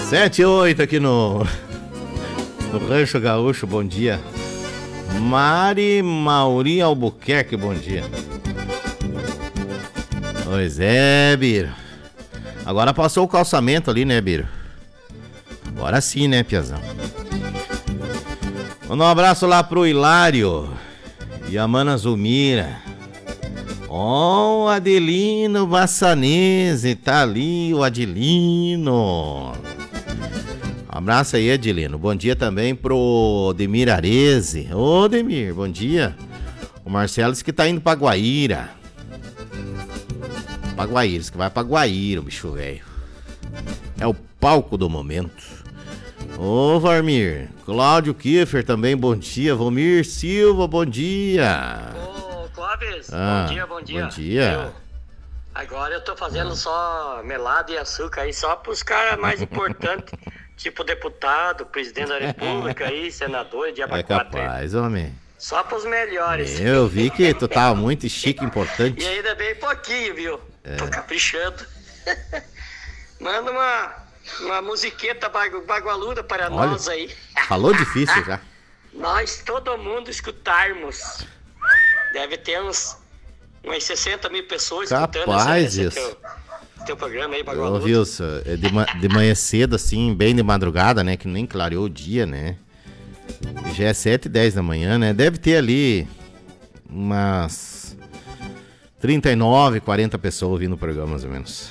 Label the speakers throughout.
Speaker 1: 7h08 aqui no Rancho Gaúcho, bom dia. Mari Mauri Albuquerque, bom dia. Pois é, Biro. Agora passou o calçamento ali, né, Biro? Agora sim, né, Piazão? Manda um abraço lá pro Hilário e a Mana Zulmira. Ó, o Adelino Bassanese, tá ali o Adelino. Abraço aí, Adelino. Bom dia também pro Demir Areze. Ô, Demir, bom dia. O Marcelo disse que tá indo pra Guaíra. Pra Guaíra, disse que vai pra Guaíra, o bicho velho. É o palco do momento. Ô, Varmir. Cláudio Kiefer também, bom dia. Vomir Silva, bom dia.
Speaker 2: Ô, Clóvis, bom dia.
Speaker 1: Bom dia.
Speaker 2: Agora eu tô fazendo só melado e açúcar aí, só pros caras mais importantes, tipo deputado, presidente da república aí, senador, diabo 4.
Speaker 1: É capaz, homem.
Speaker 2: Só pros melhores.
Speaker 1: Eu vi que tu tava muito chique e importante.
Speaker 2: E ainda bem pouquinho, viu? Tô caprichando. Manda uma musiqueta bagualuda para nós aí.
Speaker 1: Falou difícil já.
Speaker 2: Nós, todo mundo, escutarmos. Deve ter umas 60 mil pessoas
Speaker 1: capaz
Speaker 2: escutando
Speaker 1: isso.
Speaker 2: Teu programa aí, bagualudo.
Speaker 1: Ô, Wilson, de manhã cedo, assim, bem de madrugada, né? Que nem clareou o dia, né? Já é 7h10 da manhã, né? Deve ter ali umas 39, 40 pessoas ouvindo o programa, mais ou menos.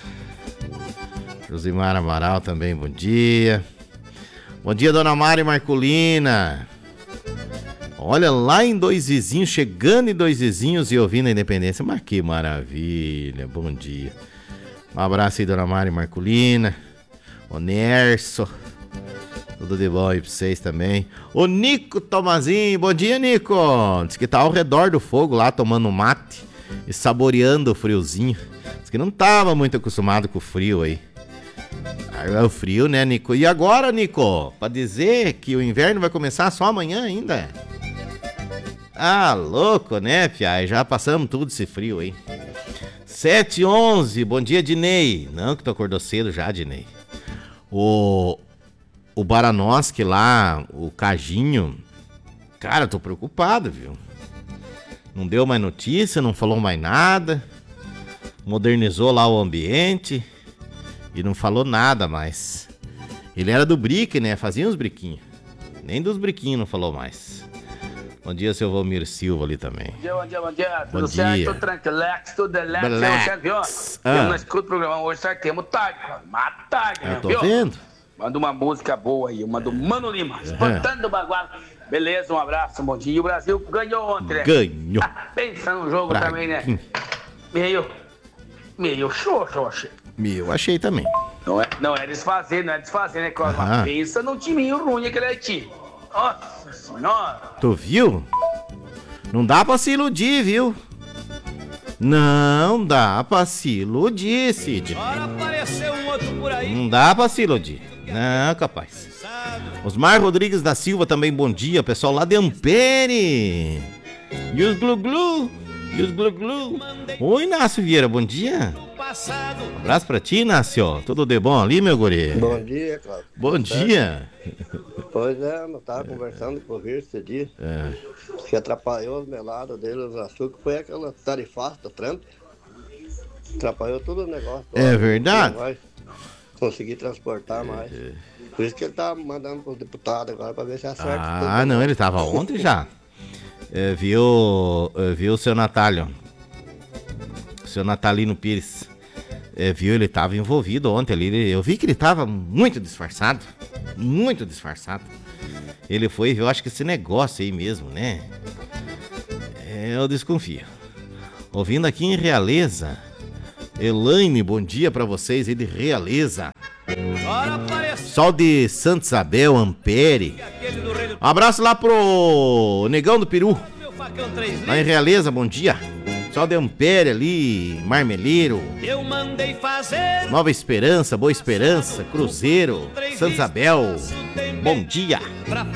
Speaker 1: Josimar Amaral também, bom dia. Bom dia, Dona Mari Marculina. Olha, lá em Dois Vizinhos, chegando em Dois Vizinhos e ouvindo a Independência. Mas que maravilha, bom dia. Um abraço aí, Dona Mari Marculina. O Nerso. Tudo de bom aí pra vocês também. O Nico Tomazinho, bom dia, Nico. Diz que tá ao redor do fogo lá, tomando mate e saboreando o friozinho. Diz que não tava muito acostumado com o frio aí. É o frio, né, Nico? E agora, Nico? Pra dizer que o inverno vai começar só amanhã ainda? Ah, louco, né, Pia? Já passamos tudo esse frio aí. 7h11, bom dia, Dinei. Não, que tu acordou cedo já, Dinei. O Baranoski lá, o Cajinho. Cara, eu tô preocupado, viu? Não deu mais notícia, não falou mais nada. Modernizou lá o ambiente. E não falou nada mais. Ele era do brick, né? Fazia uns briquinhos. Nem dos briquinhos não falou mais. Bom dia, seu Valmir Silva ali também.
Speaker 3: Bom dia.
Speaker 1: Bom
Speaker 3: Tudo
Speaker 1: dia.
Speaker 3: certo? Tudo tranquilex, tudo relax. Eu não escuto o programa hoje, sartemos tarde. Mas tarde,
Speaker 1: Eu tô
Speaker 3: viu?
Speaker 1: vendo.
Speaker 3: Manda uma música boa aí, uma do Mano Lima. Espantando o bagual. Beleza, um abraço, bom dia. E o Brasil ganhou ontem, né?
Speaker 1: Ganhou.
Speaker 3: Pensa no jogo também, né? Meio xoxo, eu achei.
Speaker 1: Eu achei também.
Speaker 3: Não é desfazer, né, Cosma?
Speaker 1: Aham.
Speaker 3: Pensa num timinho ruim aquele Haiti. Nossa senhora.
Speaker 1: Tu viu? Não dá pra se iludir, viu? Não dá pra se iludir, Cid.
Speaker 4: Agora apareceu um outro por aí.
Speaker 1: Não dá pra se iludir. Não, capaz. Osmar Rodrigues da Silva também, bom dia. Pessoal lá de Ampere. E os glu-glu. Oi, Inácio Vieira, bom dia. Um abraço pra ti, Inácio. Tudo de bom ali, meu guri?
Speaker 5: Bom dia, Cláudio.
Speaker 1: Bom dia.
Speaker 5: Pois é, eu tava conversando com o Vir esse dia. Que atrapalhou os melados dele, os açúcar, foi aquela tarifaça do Trump. Atrapalhou todo o negócio.
Speaker 1: É verdade?
Speaker 5: Não vai conseguir transportar mais. Por isso que ele tá mandando pros deputados agora pra ver se acerta.
Speaker 1: Ah, não, ele tava ontem já. Viu o seu Natálio. Seu Natalino Pires. Viu, ele tava envolvido ontem ali. Eu vi que ele tava muito disfarçado. Muito disfarçado. Ele foi, viu, acho que esse negócio aí mesmo, né? Eu desconfio. Ouvindo aqui em Realeza. Elaine, bom dia pra vocês aí de Realeza. Sol de Santa Isabel, Ampere. Um abraço lá pro Negão do Peru. Lá em Realeza, bom dia. Sol de Ampere ali, Marmeleiro.
Speaker 4: Eu mandei fazer
Speaker 1: Nova Esperança, Boa Esperança, Cruzeiro, Santa Isabel. Bom dia.